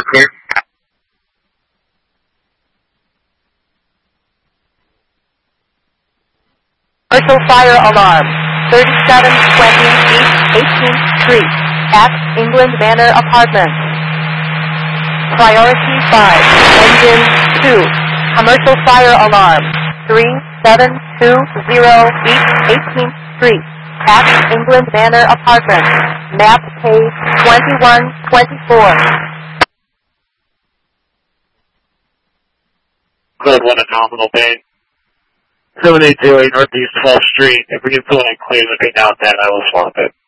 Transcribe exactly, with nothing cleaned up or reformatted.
clear. Commercial fire alarm. thirty-seven twenty East eighteenth Street at England Manor Apartments. Priority five. Engine two. Commercial fire alarm. three seven two zero East eighteenth Street at England Manor Apartments. Map page twenty-one twenty-four. Code one at nominal bay. seven eight zero eight Northeast twelfth Street. If we can fill in claims between now and then, I will swap it.